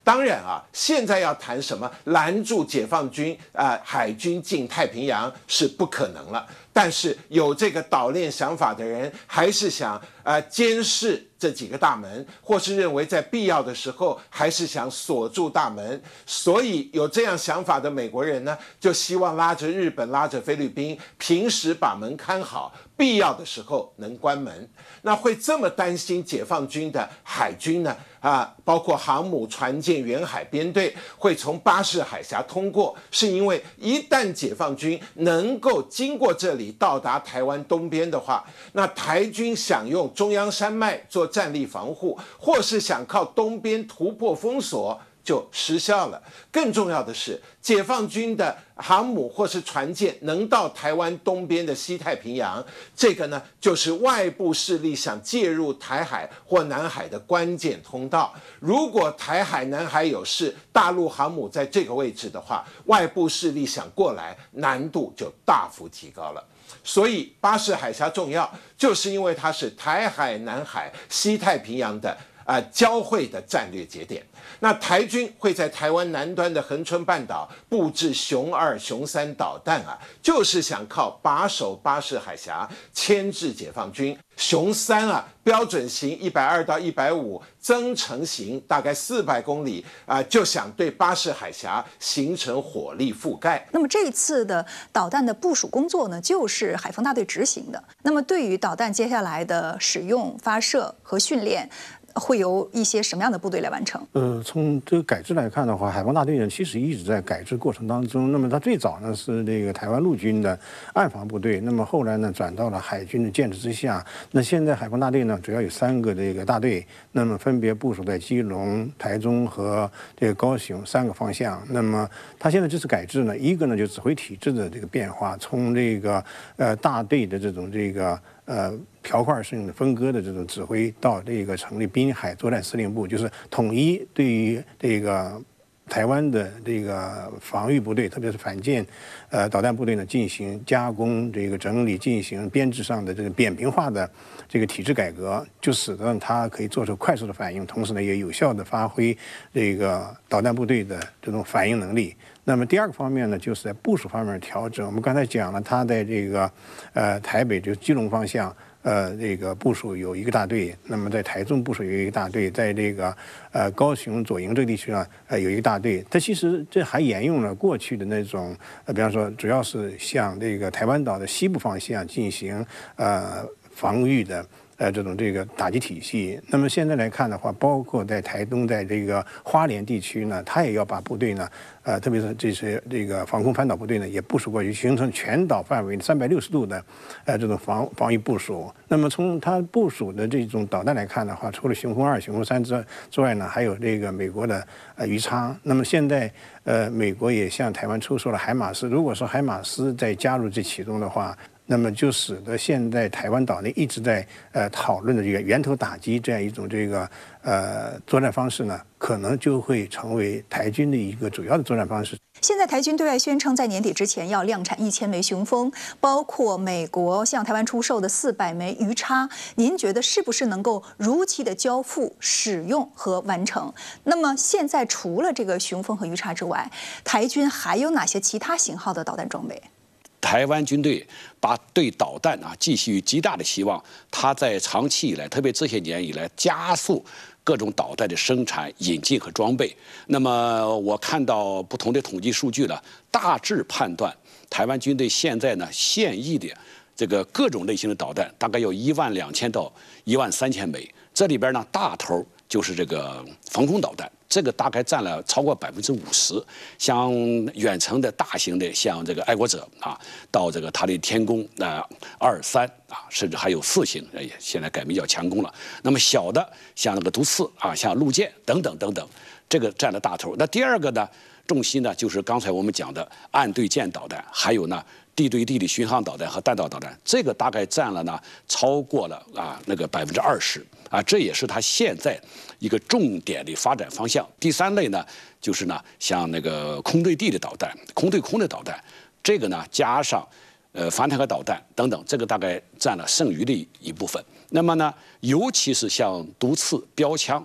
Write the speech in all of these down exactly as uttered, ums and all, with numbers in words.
当然啊，现在要谈什么拦住解放军啊、呃、海军进太平洋是不可能了。但是有这个岛链想法的人，还是想呃监视这几个大门，或是认为在必要的时候还是想锁住大门。所以有这样想法的美国人呢，就希望拉着日本、拉着菲律宾，平时把门看好，必要的时候能关门。那会这么担心解放军的海军呢？啊，包括航母、船舰、远海编队会从巴士海峡通过，是因为一旦解放军能够经过这里到达台湾东边的话，那台军想用中央山脉做战力防护，或是想靠东边突破封锁，就失效了。更重要的是，解放军的航母或是船舰能到台湾东边的西太平洋，这个呢，就是外部势力想介入台海或南海的关键通道。如果台海、南海有事，大陆航母在这个位置的话，外部势力想过来，难度就大幅提高了。所以巴士海峡重要，就是因为它是台海、南海、西太平洋的啊、呃、交汇的战略节点。那台军会在台湾南端的恒春半岛布置熊二、熊三导弹啊，就是想靠把守巴士海峡牵制解放军。熊三啊，标准型一百二到一百五，增程型大概四百公里啊、呃，就想对巴士海峡形成火力覆盖。 那么这一次的导弹的部署工作呢，就是海防大队执行的。那么对于导弹接下来的使用、发射和训练，会由一些什么样的部队来完成？ 呃，从这个改制来看的话，海防大队呢其实一直在改制过程当中。那么它最早呢是这个台湾陆军的岸防部队，那么后来呢转到了海军的建制之下。那现在海防大队呢主要有三个这个大队，那么分别部署在基隆、台中和这个高雄三个方向。那么它现在这次改制呢，一个呢就指挥体制的这个变化，从这个呃大队的这种这个。呃，条块式的分割的这种指挥，到这个成立滨海作战司令部，就是统一对于这个台湾的这个防御部队，特别是反舰呃导弹部队呢，进行加工、这个整理、进行编制上的这个扁平化的这个体制改革，就使得它可以做出快速的反应，同时呢，也有效的发挥这个导弹部队的这种反应能力。那么第二个方面呢，就是在部署方面调整。我们刚才讲了，它在这个呃台北就是基隆方向，呃这个部署有一个大队；那么在台中部署有一个大队，在这个呃高雄左营这个地区呢，呃有一个大队。它其实这还沿用了过去的那种，呃比方说主要是向这个台湾岛的西部方向进行呃防御的。呃，这种这个打击体系，那么现在来看的话，包括在台东，在这个花莲地区呢，它也要把部队呢，呃，特别是这些这个防空反导部队呢，也部署过去，形成全岛范围三百六十度的，呃，这种防防御部署。那么从它部署的这种导弹来看的话，除了雄风二、雄风三之之外呢，还有这个美国的呃鱼叉。那么现在呃，美国也向台湾出售了海马斯，如果说海马斯再加入这其中的话。那么就使得现在台湾岛内一直在呃讨论的这个源头打击这样一种这个呃作战方式呢，可能就会成为台军的一个主要的作战方式。 现在台军对外宣称，在年底之前要量产一千枚雄风，包括美国向台湾出售的四百枚鱼叉。您觉得是不是能够如期的交付、使用和完成？那么现在除了这个雄风和鱼叉之外，台军还有哪些其他型号的导弹装备？ 台湾军队把对导弹啊寄予极大的希望，它在长期以来，特别这些年以来，加速各种导弹的生产、引进和装备。那么我看到不同的统计数据了，大致判断台湾军队现在呢现役的这个各种类型的导弹大概有一万两千到一万三千枚，这里边呢大头就是这个防空导弹。这个大概占了超过百分之五十，像远程的大型的，像这个爱国者啊，到这个它的天宫啊二三啊，甚至还有四型，哎，现在改名叫强攻了。那么小的像那个毒刺啊，像陆舰等等等等，这个占了大头。那第二个呢，重心呢就是刚才我们讲的岸对舰导弹，还有呢地对地的巡航导弹和弹道导弹，这个大概占了呢超过了啊那个百分之二十啊，这也是它现在一个重点的发展方向。第三类呢，就是呢像那个空对地的导弹、空对空的导弹，这个呢加上呃反坦克导弹等等，这个大概占了剩余的一部分。那么呢，尤其是像毒刺、标枪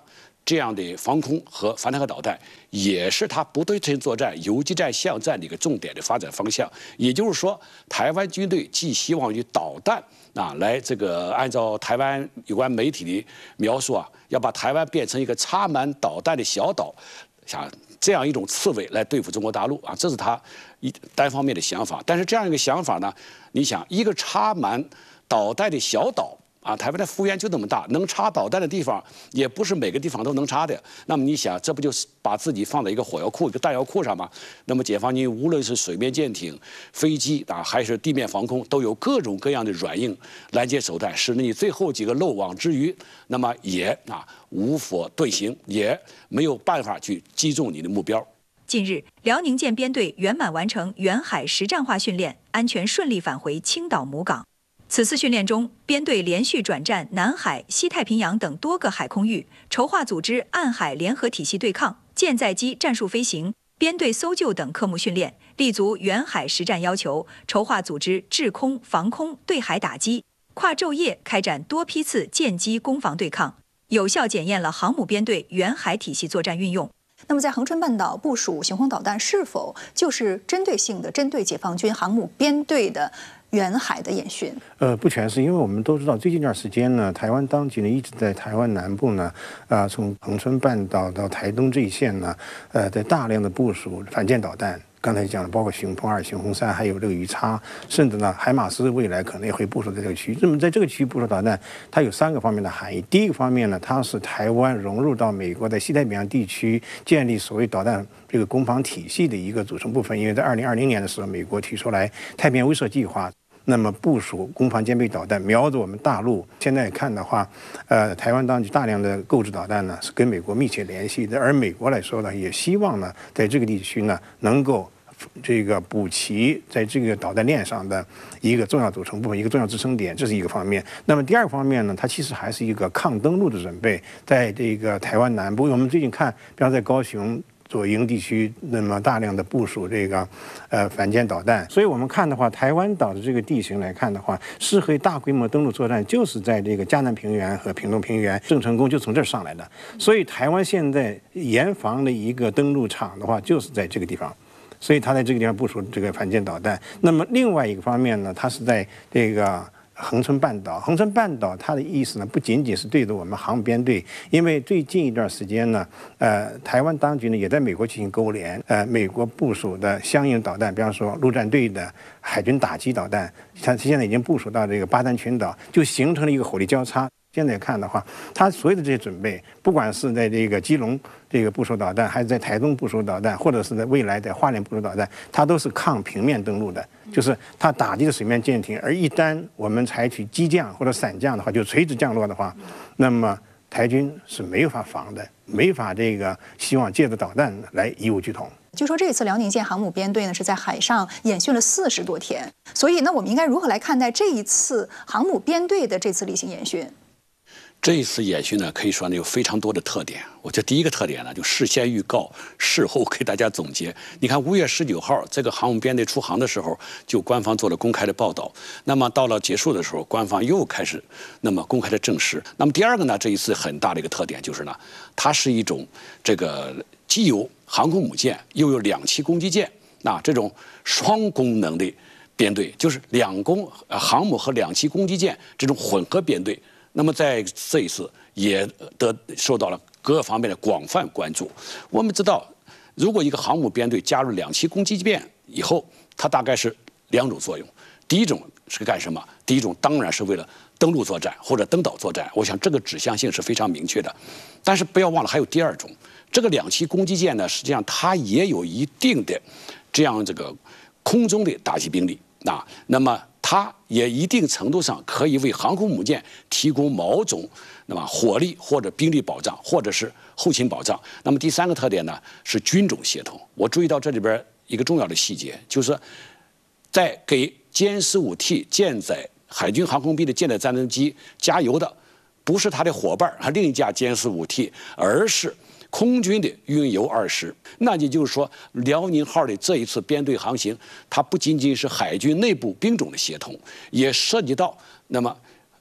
这样的防空和反坦克导弹，也是它不对称作战、游击战、巷战的一个重点的发展方向。也就是说，台湾军队寄希望于导弹啊，来这个按照台湾有关媒体的描述啊，要把台湾变成一个插满导弹的小岛，想这样一种刺猬来对付中国大陆啊，这是他一单方面的想法。但是这样一个想法呢，你想一个插满导弹的小岛。啊，台湾的幅员就那么大，能插导弹的地方也不是每个地方都能插的。那么你想，这不就是把自己放在一个火药库、一个弹药库上吗？那么解放军无论是水面舰艇、飞机啊，还是地面防空，都有各种各样的软硬拦截手段，使你最后几个漏网之鱼，那么也啊无法遁形，也没有办法去击中你的目标。 近日，辽宁舰编队圆满完成远海实战化训练，安全顺利返回青岛母港。此次训练中，编队连续转战南海、西太平洋等多个海空域，筹划组织岸海联合体系对抗、舰载机战术飞行、编队搜救等科目训练，立足远海实战要求，筹划组织制空、防空、对海打击，跨昼夜开展多批次舰机攻防对抗，有效检验了航母编队远海体系作战运用。那么，在恒春半岛部署巡航导弹，是否就是针对性的针对解放军航母编队的远海的演训？ 呃，不全是，因为我们都知道，最近一段时间呢，台湾当局呢一直在台湾南部呢，啊、呃，从恒春半岛到台东这一线呢，呃，在大量的部署反舰导弹。刚才讲的，包括雄风二、雄风三，还有这个鱼叉，甚至呢，海马斯未来可能也会部署在这个区域。那么在这个区域部署导弹，它有三个方面的含义。第一个方面呢，它是台湾融入到美国在西太平洋地区建立所谓导弹这个攻防体系的一个组成部分。因为在二零二零年的时候，美国提出来太平洋威慑计划。那么部署攻防兼备导弹，瞄着我们大陆。现在看的话，呃，台湾当局大量的购置导弹呢，是跟美国密切联系的。而美国来说呢，也希望呢，在这个地区呢，能够这个补齐在这个导弹链上的一个重要组成部分，一个重要支撑点，这是一个方面。那么第二个方面呢，它其实还是一个抗登陆的准备，在这个台湾南部，我们最近看，比方在高雄。左营地区那么大量的部署这个呃反舰导弹，所以我们看的话，台湾岛的这个地形来看的话，适合大规模登陆作战，就是在这个嘉南平原和屏东平原，郑成功就从这儿上来的。所以台湾现在严防的一个登陆场的话，就是在这个地方。所以他在这个地方部署这个反舰导弹。那么另外一个方面呢，它是在这个恒春半岛。恒春半岛它的意思呢，不仅仅是对着我们航母编队，因为最近一段时间呢，呃，台湾当局呢也在美国进行勾连，呃，美国部署的相应导弹，比方说陆战队的海军打击导弹，它现在已经部署到这个巴丹群岛，就形成了一个火力交叉。现在看的话，它所有的这些准备，不管是在这个基隆这个部署导弹，还是在台东部署导弹，或者是在未来在花莲部署导弹，它都是抗平面登陆的，就是它打击的水面舰艇。而一旦我们采取激降或者散降的话，就垂直降落的话，那么台军是没有法防的，没法这个希望借着导弹来以武拒统。 据说这次辽宁舰航母编队呢是在海上演训了四十多天，所以那我们应该如何来看待这一次航母编队的这次例行演训？ 这一次演训呢，可以说呢有非常多的特点。我觉得第一个特点呢，就事先预告，事后给大家总结。你看，五月十九号这个航母编队出航的时候，就官方做了公开的报道。那么到了结束的时候，官方又开始那么公开的证实。那么第二个呢，这一次很大的一个特点就是呢，它是一种这个既有航空母舰，又有两栖攻击舰，那这种双功能的编队，就是两攻呃航母和两栖攻击舰这种混合编队。那么在这一次也得受到了各方面的广泛关注。我们知道，如果一个航母编队加入两栖攻击舰以后，它大概是两种作用。第一种是干什么？第一种当然是为了登陆作战或者登岛作战。我想这个指向性是非常明确的。但是不要忘了还有第二种，这个两栖攻击舰呢，实际上它也有一定的这样这个空中的打击兵力啊。那么它也一定程度上可以为航空母舰提供某种那么火力或者兵力保障，或者是后勤保障。那么第三个特点呢是军种协同。我注意到这里边一个重要的细节，就是在给歼十五 T 舰载海军航空兵的舰载战斗机加油的，不是他的伙伴和另一架歼十五 T， 而是空军的运油二师。那也就是说，辽宁号的这一次编队航行，它不仅仅是海军内部兵种的协同，也涉及到那么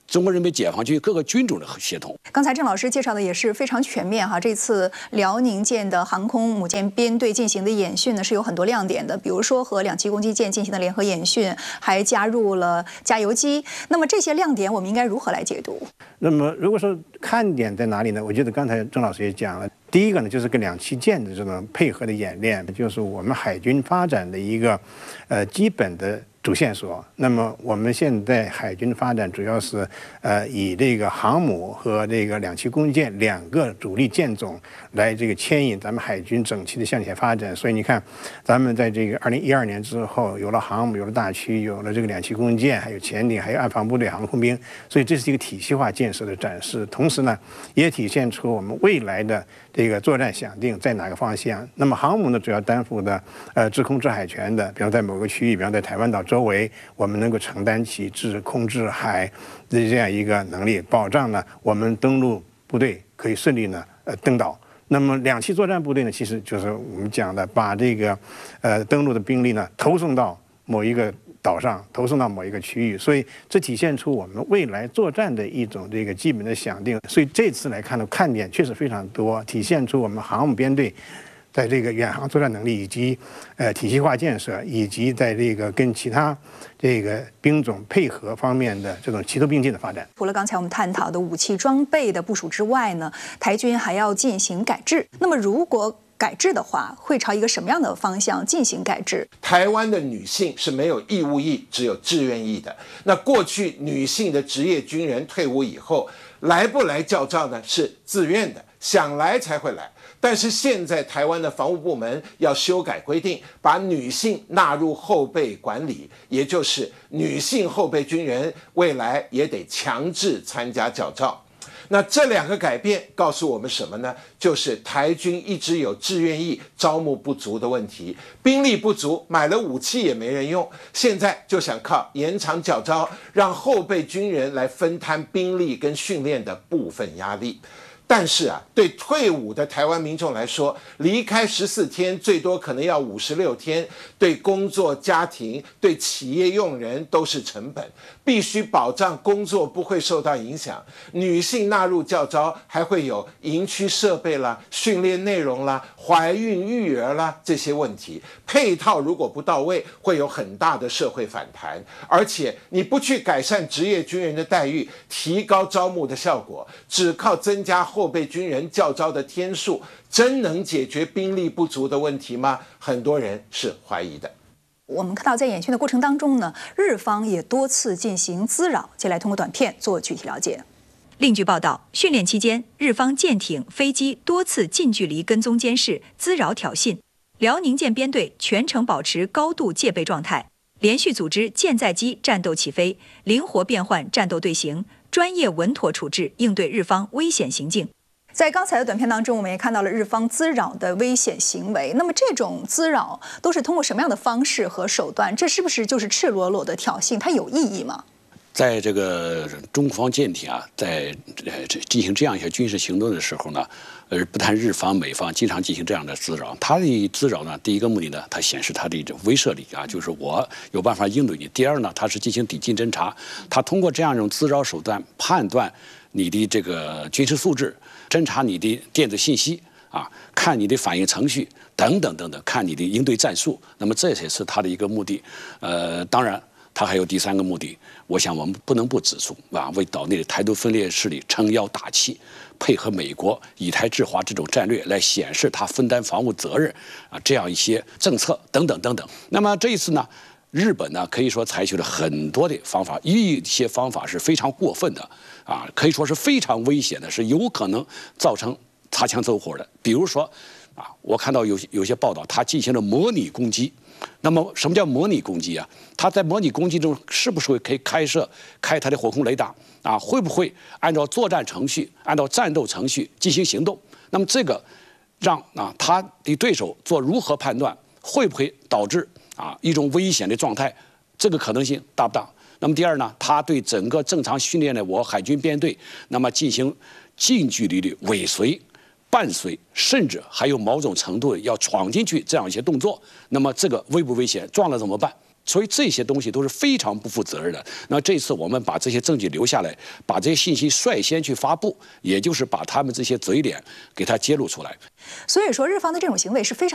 中国人民解放军各个军种的协同。 刚才郑老师介绍的也是非常全面哈。这次辽宁舰的航空母舰编队进行的演训呢，是有很多亮点的，比如说和两栖攻击舰进行的联合演训，还加入了加油机。那么这些亮点，我们应该如何来解读？ 那么如果说看点在哪里呢？我觉得刚才郑老师也讲了，第一个呢就是跟两栖舰的这种配合的演练，就是我们海军发展的一个呃基本的主线索。那么我们现在海军发展主要是呃以这个航母和这个两栖攻舰两个主力舰种来这个牵引咱们海军整体的向前发展。所以你看，咱们在这个二零一二年之后，有了航母，有了大驱，有了这个两栖攻舰，还有潜艇，还有岸防部队、航空兵，所以这是一个体系化建设的展示。同时呢，也体现出我们未来的这个作战想定在哪个方向。那么航母呢，主要担负的呃制空制海权的，比方在某个区域，比方在台湾岛周围，我们能够承担起制空制海的这样一个能力，保障呢我们登陆部队可以顺利呢呃登岛。那么两栖作战部队呢，其实就是我们讲的把这个呃登陆的兵力呢投送到某一个岛上，投送到某一个区域，所以这体现出我们未来作战的一种这个基本的想定。所以这次来看的看点确实非常多，体现出我们航母编队在这个远航作战能力以及呃体系化建设，以及在这个跟其他这个兵种配合方面的这种齐头并进的发展。 除了刚才我们探讨的武器装备的部署之外呢，台军还要进行改制。那么如果改制的话，会朝一个什么样的方向进行改制？ 台湾的女性是没有义务役，只有志愿役的。那过去女性的职业军人退伍以后，来不来教召呢？是自愿的，想来才会来。但是现在台湾的防务部门要修改规定，把女性纳入后备管理，也就是女性后备军人未来也得强制参加教召。那这两个改变告诉我们什么呢？就是台军一直有志愿役招募不足的问题，兵力不足，买了武器也没人用。现在就想靠延长教召，让后备军人来分摊兵力跟训练的部分压力。但是啊，对退伍的台湾民众来说，离开十四天，最多可能要五十六天，对工作、家庭、对企业用人都是成本，必须保障工作不会受到影响。女性纳入教召，还会有营区设备啦、训练内容啦、怀孕育儿啦这些问题，配套如果不到位，会有很大的社会反弹。而且你不去改善职业军人的待遇，提高招募的效果，只靠增加后备军人教召的天数，真能解决兵力不足的问题吗？很多人是怀疑的。 我们看到在演训的过程当中呢，日方也多次进行滋扰。接下来通过短片做具体了解。 另据报道，训练期间，日方舰艇、飞机多次近距离跟踪监视、滋扰挑衅，辽宁舰编队全程保持高度戒备状态，连续组织舰载机战斗起飞，灵活变换战斗队形，专业稳妥处置应对日方危险行径。 在刚才的短片当中，我们也看到了日方滋扰的危险行为。那么这种滋扰都是通过什么样的方式和手段？这是不是就是赤裸裸的挑衅？它有意义吗？ 在这个中国方舰艇啊，在呃进行这样一些军事行动的时候呢，呃，不但日方、美方经常进行这样的滋扰，它的滋扰呢，第一个目的呢，它显示它的一种威慑力啊，就是我有办法应对你。第二呢，它是进行抵近侦察，它通过这样一种滋扰手段判断你的这个军事素质，侦查你的电子信息啊，看你的反应程序等等等等，看你的应对战术。那么这也是它的一个目的。呃，当然。它还有第三个目的，我想我们不能不指出啊，为岛内的台独分裂势力撑腰打气，配合美国以台制华这种战略来显示它分担防务责任啊，这样一些政策等等等等。那么这一次呢，日本呢可以说采取了很多的方法，一些方法是非常过分的啊，可以说是非常危险的，是有可能造成擦枪走火的。比如说啊，我看到有有些报道，它进行了模拟攻击。那么，什么叫模拟攻击啊？它在模拟攻击中是不是会可以开设开它的火控雷达啊？会不会按照作战程序、按照战斗程序进行行动？那么这个让啊他的对手做如何判断？会不会导致啊一种危险的状态？这个可能性大不大？那么第二呢，他对整个正常训练的我海军编队，那么进行近距离的尾随。伴随，甚至还有某种程度要闯进去这样一些动作，那么这个危不危险？撞了怎么办？ 所以这些东西都是非常不负责任的。那这次我们把这些证据留下来，把这些信息率先去发布，也就是把他们这些嘴脸给他揭露出来。 所以说，日方的这种行为是非常。